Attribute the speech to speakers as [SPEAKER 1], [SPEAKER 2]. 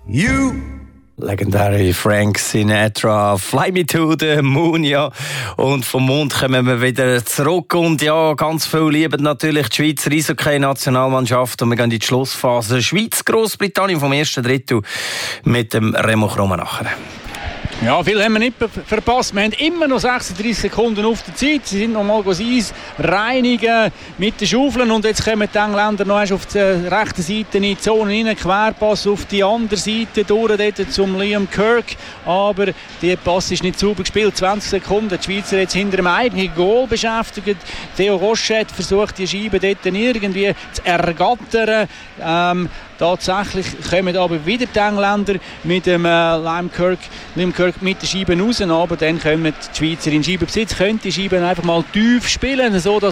[SPEAKER 1] You.
[SPEAKER 2] Legendäre Frank Sinatra, Fly Me to the Moon, ja. Und vom Mond kommen wir wieder zurück. Und ja, ganz viel lieben natürlich die Schweizer Eishockey-Nationalmannschaft. Und wir gehen in die Schlussphase. Schweiz, Grossbritannien vom ersten Drittel mit dem Remo Krummenacher.
[SPEAKER 3] Ja, viel haben wir nicht verpasst. Wir haben immer noch 36 Sekunden auf der Zeit. Sie sind noch mal das Eis reinigen mit den Schaufeln. Und jetzt kommen die Engländer noch auf der rechten Seite in die Zone rein. Querpass auf die andere Seite durch dort zum Liam Kirk. Aber der Pass ist nicht sauber gespielt. 20 Sekunden. Die Schweizer jetzt hinter dem eigenen Goal beschäftigt. Theo Rochette versucht, die Scheibe dort irgendwie zu ergattern. Tatsächlich kommen aber wieder die Engländer mit dem Liam Kirk mit der Scheibe raus, aber dann kommen die Schweizer in Scheibenbesitz, können die Scheiben einfach mal tief spielen, so dass